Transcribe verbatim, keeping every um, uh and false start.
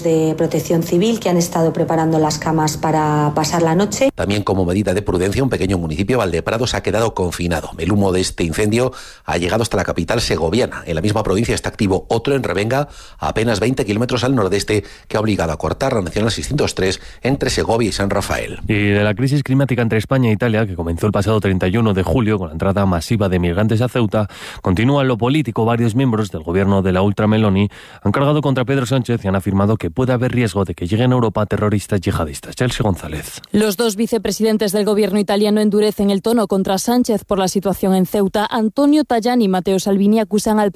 de Protección Civil que han estado preparando las camas para pasar la noche. También como medida de prudencia, un pequeño municipio, Valdeprados, ha quedado confinado. El humo de este incendio ha llegado hasta la capital segoviana. En la misma provincia está activo otro en Revenga, a apenas veinte kilómetros al nordeste, que ha obligado a cortar la Nacional seiscientos tres entre Segovia y San Rafael. Y de la crisis climática entre España e Italia, que comenzó el pasado treinta y uno de julio con la entrada masiva de migrantes a Ceuta, continúa en lo político. Varios miembros del gobierno de la Ultra Meloni han cargado contra Pedro Sánchez y han afirmado que puede haber riesgo de que lleguen a Europa terroristas yihadistas. Chelsea González. Los dos vicepresidentes del gobierno italiano endurecen el tono contra Sánchez por la situación en Ceuta. Antonio Tajani y Matteo Salvini acusan al